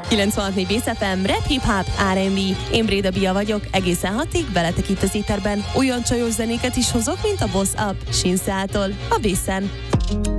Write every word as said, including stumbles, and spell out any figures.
kilencvenhat négy Bész ef em, rap, hip-hop, er end bé. Én Bréda Bia vagyok, egészen hatig veletek itt az éterben. Olyan csajos zenéket is hozok, mint a Boss Up, Shinseától, a Bészen.